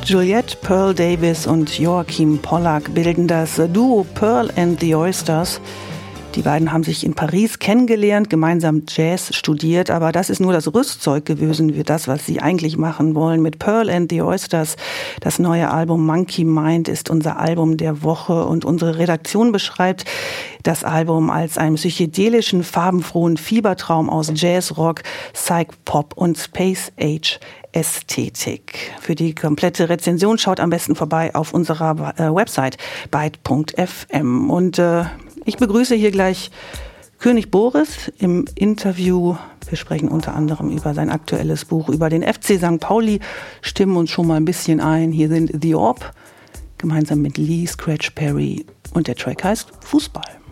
Juliette Pearl Davis und Joachim Pollack bilden das Duo Pearl and the Oysters. Die beiden haben sich in Paris kennengelernt, gemeinsam Jazz studiert, aber das ist nur das Rüstzeug gewesen für das, was sie eigentlich machen wollen. Mit Pearl and the Oysters, das neue Album Monkey Mind ist unser Album der Woche und unsere Redaktion beschreibt das Album als einen psychedelischen, farbenfrohen Fiebertraum aus Jazz, Rock, Psych-Pop und Space-Age Ästhetik. Für die komplette Rezension schaut am besten vorbei auf unserer Website byte.fm. Und ich begrüße hier gleich König Boris im Interview. Wir sprechen unter anderem über sein aktuelles Buch, über den FC St. Pauli, stimmen uns schon mal ein bisschen ein. Hier sind The Orb, gemeinsam mit Lee Scratch Perry. Und der Track heißt Fußball.